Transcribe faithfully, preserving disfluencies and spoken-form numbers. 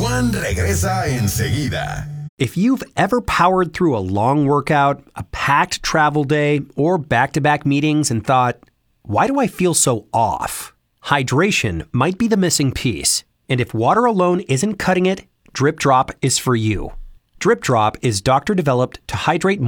Juan regresa enseguida. If you've ever powered through a long workout, a packed travel day, or back-to-back meetings and thought, why do I feel so off? Hydration might be the missing piece. And if water alone isn't cutting it, Drip Drop is for you. Drip Drop is doctor-developed to hydrate